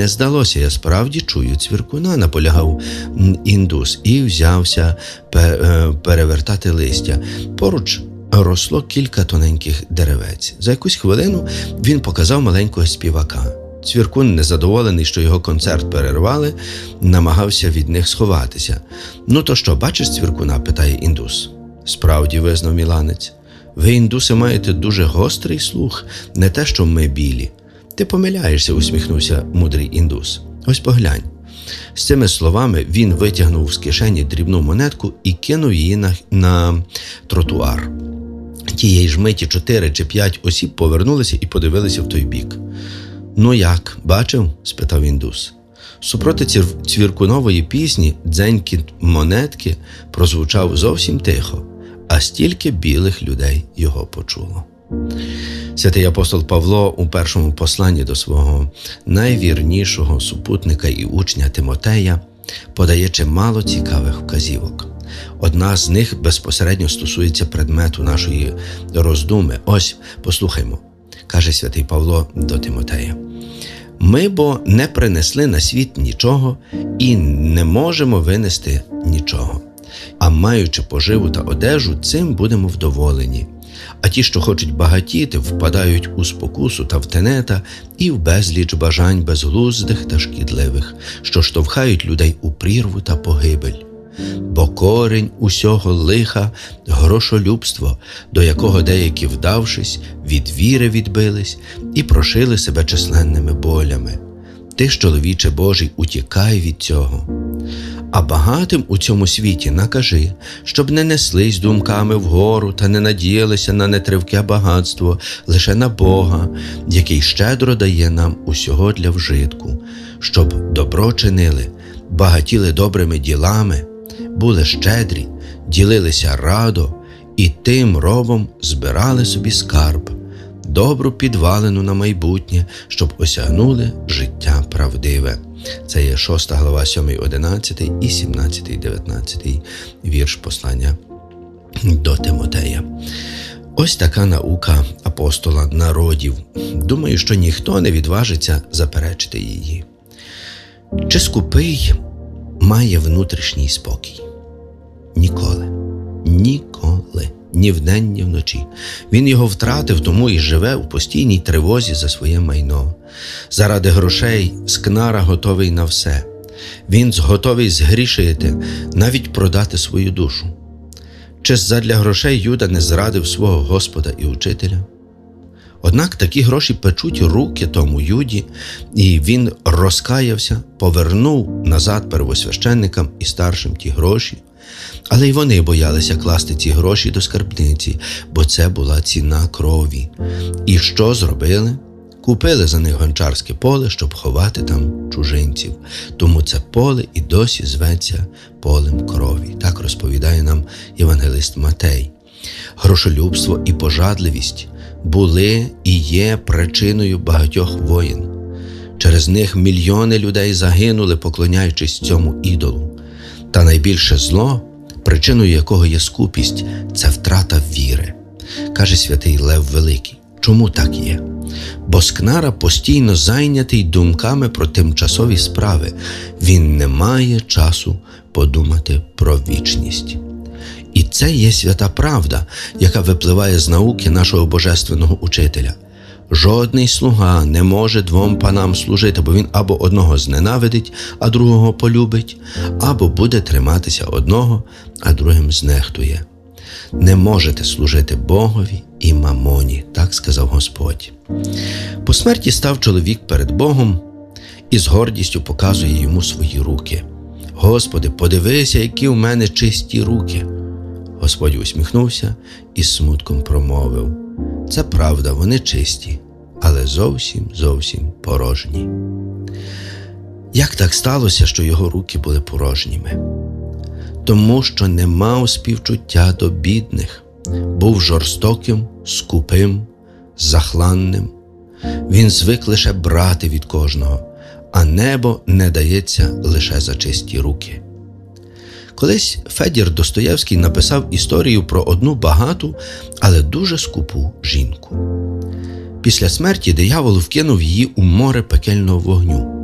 Не здалося, я справді чую цвіркуна, наполягав індус і взявся перевертати листя. Поруч росло кілька тоненьких деревець. За якусь хвилину він показав маленького співака. Цвіркун, незадоволений, що його концерт перервали, намагався від них сховатися. «Ну то що, бачиш цвіркуна?» – питає індус. «Справді», – визнав міланець. «Ви, індуси, маєте дуже гострий слух, не те, що ми білі». «Ти помиляєшся», – усміхнувся мудрий індус. «Ось поглянь». З цими словами він витягнув з кишені дрібну монетку і кинув її на тротуар. Тієї ж миті 4 чи 5 осіб повернулися і подивилися в той бік. «Ну як, бачив?» – спитав індус. Супроти цвіркунової пісні дзенькіт монетки прозвучав зовсім тихо, а стільки білих людей його почуло. Святий апостол Павло у першому посланні до свого найвірнішого супутника і учня Тимотея подає чимало цікавих вказівок. Одна з них безпосередньо стосується предмету нашої роздуми. Ось, послухаймо, каже святий Павло до Тимотея. «Ми бо не принесли на світ нічого і не можемо винести нічого. А маючи поживу та одежу, цим будемо вдоволені. А ті, що хочуть багатіти, впадають у спокусу та в тенета і в безліч бажань безглуздих та шкідливих, що штовхають людей у прірву та погибель. Бо корінь усього лиха – грошолюбство, до якого деякі, вдавшись, від віри відбились і прошили себе численними болями. Ти ж, чоловіче Божий, утікай від цього. А багатим у цьому світі накажи, щоб не неслись думками вгору та не надіялися на нетривке багатство, лише на Бога, який щедро дає нам усього для вжитку, щоб добро чинили, багатіли добрими ділами, були щедрі, ділилися радо і тим робом збирали собі скарб, добру підвалину на майбутнє, щоб осягнули життя правдиве». Це є 6 глава, 7-11 і 17-19 вірш послання до Тимотея. Ось така наука апостола народів. Думаю, що ніхто не відважиться заперечити її. Чи скупий має внутрішній спокій? Ніколи. Ніколи. Ні вдень, ні вночі. Він його втратив, тому і живе у постійній тривозі за своє майно. Заради грошей скнара готовий на все. Він готовий згрішити, навіть продати свою душу. Чи задля грошей Юда не зрадив свого Господа і Учителя? Однак такі гроші печуть руки тому Юді, і він розкаявся, повернув назад первосвященникам і старшим ті гроші. Але й вони боялися класти ці гроші до скарбниці, бо це була ціна крові. І що зробили? Купили за них гончарське поле, щоб ховати там чужинців. Тому це поле і досі зветься полем крові. Так розповідає нам євангелист Матей. Грошолюбство і пожадливість були і є причиною багатьох воєн. Через них мільйони людей загинули, поклоняючись цьому ідолу. Та найбільше зло, причиною якого є скупість, це втрата віри. Каже святий Лев Великий. Чому так є? Бо скнара постійно зайнятий думками про тимчасові справи. Він не має часу подумати про вічність. І це є свята правда, яка випливає з науки нашого божественного учителя. Жодний слуга не може двом панам служити, бо він або одного зненавидить, а другого полюбить, або буде триматися одного, а другим знехтує. Не можете служити Богові і мамоні, так сказав Господь. По смерті став чоловік перед Богом і з гордістю показує йому свої руки. «Господи, подивися, які в мене чисті руки». Господь усміхнувся і з смутком промовив: «Це правда, вони чисті, але зовсім порожні». Як так сталося, що його руки були порожніми? Тому що не мав співчуття до бідних, був жорстоким, скупим, захланним. Він звик лише брати від кожного, а небо не дається лише за чисті руки. Колись Федір Достоєвський написав історію про одну багату, але дуже скупу жінку. Після смерті диявол вкинув її у море пекельного вогню.